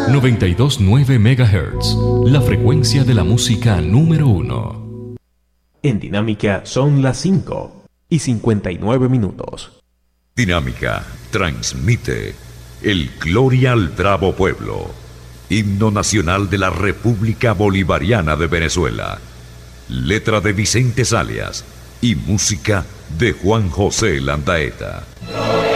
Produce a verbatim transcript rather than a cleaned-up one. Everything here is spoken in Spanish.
noventa y dos punto nueve megahertz, la frecuencia de la música número uno. En Dinámica son las cinco y cincuenta y nueve minutos. Dinámica transmite el Gloria al Bravo Pueblo, himno nacional de la República Bolivariana de Venezuela. Letra de Vicente Salias y música de Juan José Landaeta.